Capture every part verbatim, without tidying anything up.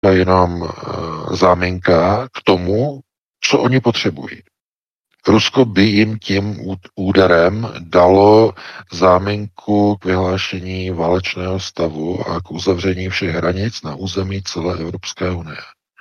jenom záminka k tomu, co oni potřebují. Rusko by jim tím úderem dalo záminku k vyhlášení válečného stavu a k uzavření všech hranic na území celé Evropské unie.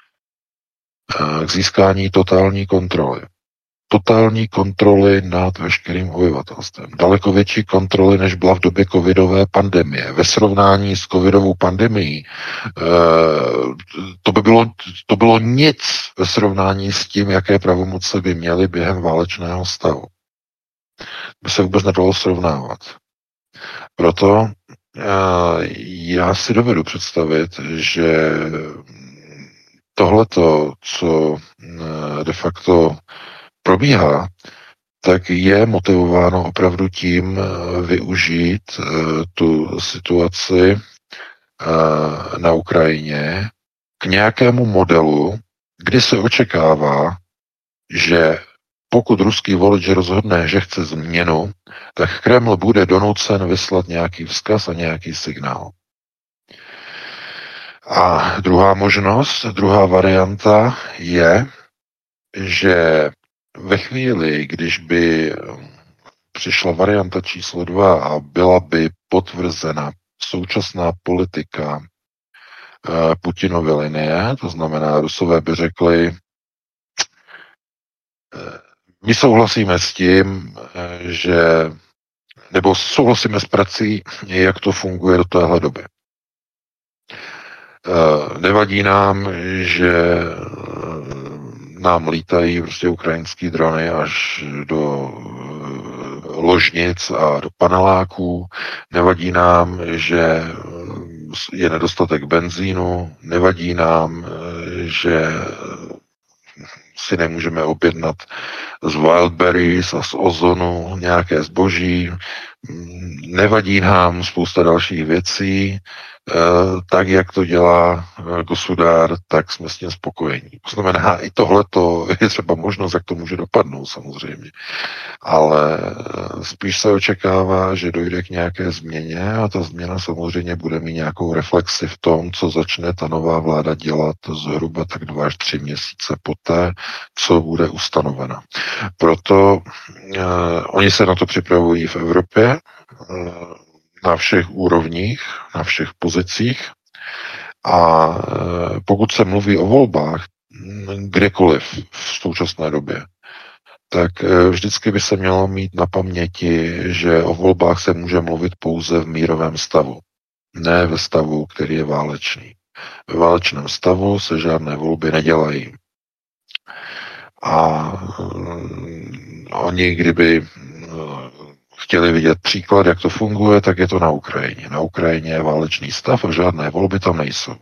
K získání totální kontroly. Totální kontroly nad veškerým obyvatelstvem. Daleko větší kontroly, než byla v době covidové pandemie. Ve srovnání s covidovou pandemií to by bylo, to bylo nic ve srovnání s tím, jaké pravomoce by měly během válečného stavu. By se vůbec nedalo srovnávat. Proto já si dovedu představit, že tohleto, co de facto probíhá, tak je motivováno opravdu tím využít tu situaci na Ukrajině k nějakému modelu, kdy se očekává, že pokud ruský volič rozhodne, že chce změnu, tak Kreml bude donucen vyslat nějaký vzkaz a nějaký signál. A druhá možnost, druhá varianta je, že ve chvíli, když by přišla varianta číslo dva a byla by potvrzena současná politika Putinovy linie, to znamená, Rusové by řekli, my souhlasíme s tím, že, nebo souhlasíme s prací, jak to funguje do téhle doby. Nevadí nám, že nám lítají prostě ukrajinský drony až do ložnic a do paneláků. Nevadí nám, že je nedostatek benzínu. Nevadí nám, že si nemůžeme objednat z Wildberries a z Ozonu nějaké zboží. Nevadí nám spousta dalších věcí. Tak, jak to dělá Gosudár, tak jsme s tím spokojení. To znamená, i tohleto je třeba možnost, jak to může dopadnout samozřejmě. Ale spíš se očekává, že dojde k nějaké změně a ta změna samozřejmě bude mít nějakou reflexi v tom, co začne ta nová vláda dělat zhruba tak dva až tři měsíce poté, co bude ustanovena. Proto eh, oni se na to připravují v Evropě, eh, na všech úrovních, na všech pozicích a pokud se mluví o volbách kdekoliv v současné době, tak vždycky by se mělo mít na paměti, že o volbách se může mluvit pouze v mírovém stavu, ne ve stavu, který je válečný. Ve válečném stavu se žádné volby nedělají. A oni, kdyby chtěli vidět příklad, jak to funguje, tak je to na Ukrajině. Na Ukrajině je válečný stav a žádné volby tam nejsou.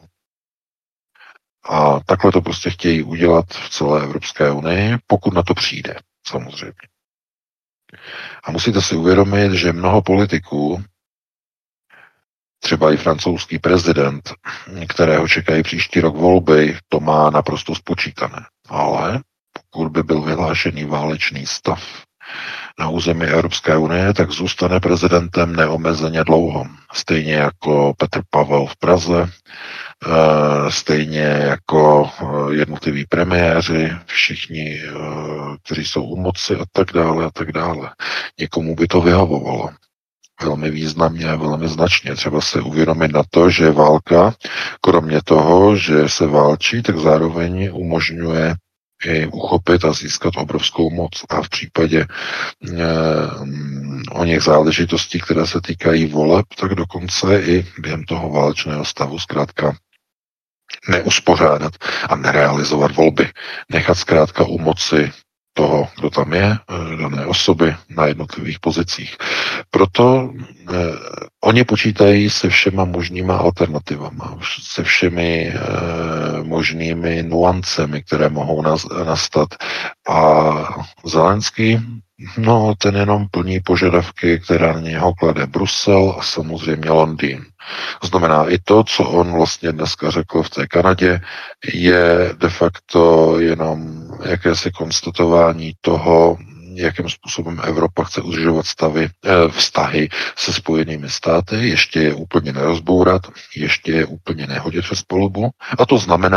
A takhle to prostě chtějí udělat v celé Evropské unii, pokud na to přijde, samozřejmě. A musíte si uvědomit, že mnoho politiků, třeba i francouzský prezident, kterého čekají příští rok volby, to má naprosto spočítané. Ale pokud by byl vyhlášený válečný stav na území Evropské unie, tak zůstane prezidentem neomezeně dlouho. Stejně jako Petr Pavel v Praze, stejně jako jednotliví premiéři, všichni, kteří jsou u moci a tak dále a tak dále. Někomu by to vyhovovalo. Velmi významně a velmi značně. Třeba se uvědomit na to, že válka, kromě toho, že se válčí, tak zároveň umožňuje i uchopit a získat obrovskou moc. A v případě eh, o něch záležitostí, které se týkají voleb, tak dokonce i během toho válečného stavu zkrátka neuspořádat a nerealizovat volby. Nechat zkrátka u moci toho, kdo tam je, dané osoby na jednotlivých pozicích. Proto eh, oni počítají se všema možnýma alternativama, se všemi eh, možnými nuancemi, které mohou nas, nastat. A Zelenský, no, ten jenom plní požadavky, které na něho klade Brusel a samozřejmě Londýn. To znamená, i to, co on vlastně dneska řekl v té Kanadě, je de facto jenom jakési konstatování toho, jakým způsobem Evropa chce udržovat stavy, vztahy se Spojenými státy, ještě je úplně nerozbourat, ještě je úplně nehodit přes polubu. A to znamená